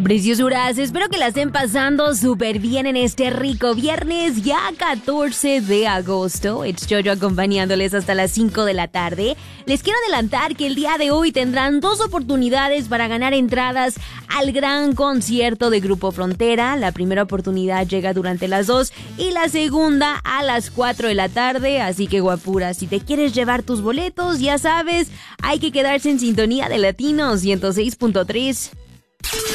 Preciosuras, espero que la estén pasando súper bien en este rico viernes, ya 14 de agosto. It's Jojo acompañándoles hasta las 5 de la tarde. Les quiero adelantar que el día de hoy tendrán 2 oportunidades para ganar entradas al gran concierto de Grupo Frontera. La primera oportunidad llega durante las 2 y la segunda a las 4 de la tarde. Así que guapura, si te quieres llevar tus boletos, ya sabes, hay que quedarse en sintonía de Latino 106.3.